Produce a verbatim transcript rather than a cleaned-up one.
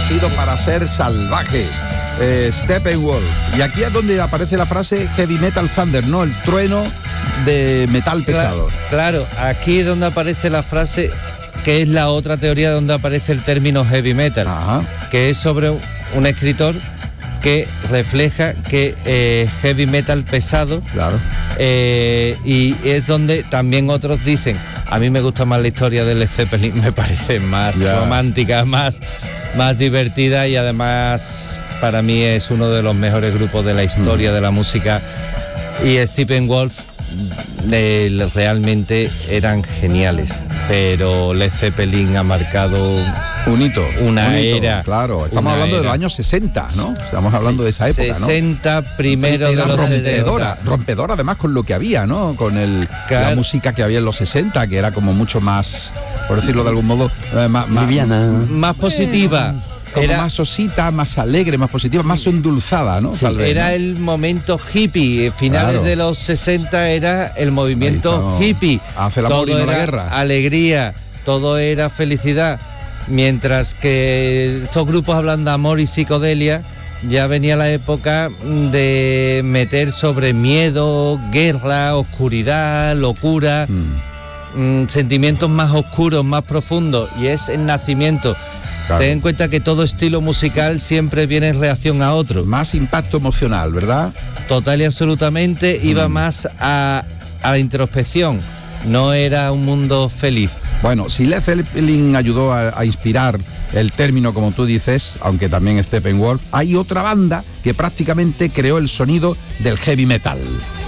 nacido para ser salvaje. Eh, Steppenwolf. Y aquí es donde aparece la frase Heavy Metal Thunder, ¿no? El trueno de metal pesado. Claro, claro, aquí es donde aparece la frase, que es la otra teoría donde aparece el término heavy metal. Ajá. Que es sobre un escritor que refleja que eh, heavy metal pesado. Claro. Eh, y es donde también otros dicen, a mí me gusta más la historia de Led Zeppelin, me parece más yeah. romántica, más, más divertida, y además para mí es uno de los mejores grupos de la historia mm. de la música. Y Steppenwolf eh, realmente eran geniales, pero Led Zeppelin ha marcado un hito, una un hito, era. Claro, estamos hablando era. de los años sesenta, ¿no? Estamos hablando sí, de esa época, sesenta, ¿no? Primero de los rompedora, rompedora además con lo que había, ¿no? Con el claro. la música que había en los sesenta, que era como mucho más, por decirlo de algún modo, eh, más, liviana, más positiva. Eh, como era, más osita, más alegre, más positiva, más endulzada, ¿no? Sí, Tal vez, era ¿no? el momento hippie, finales claro. de los sesenta era el movimiento hippie. Hace el amor y no la guerra. Alegría, todo era felicidad. Mientras que estos grupos hablan de amor y psicodelia, ya venía la época de meter sobre miedo, guerra, oscuridad, locura, mm. sentimientos más oscuros, más profundos, y es el nacimiento. Claro. Ten en cuenta que todo estilo musical siempre viene en reacción a otro. Más impacto emocional, ¿verdad? Total y absolutamente, mm. iba más a, a la introspección, no era un mundo feliz. Bueno, si Led Zeppelin ayudó a, a inspirar el término, como tú dices, aunque también Steppenwolf, hay otra banda que prácticamente creó el sonido del heavy metal.